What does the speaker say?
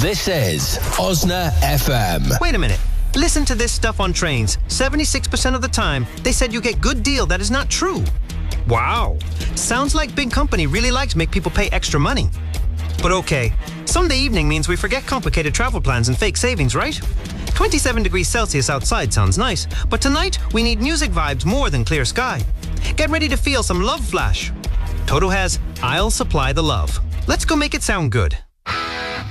This is Osna FM. Wait a minute. Listen to this stuff on trains. 76% of the time, they said you get good deal that is not true. Wow. Sounds like big company really likes make people pay extra money. But okay, Sunday evening means we forget complicated travel plans and fake savings, right? 27 degrees Celsius outside sounds nice, but tonight we need music vibes more than clear sky. Get ready to feel some love flash. Toto has I'll Supply the Love. Let's go make it sound good.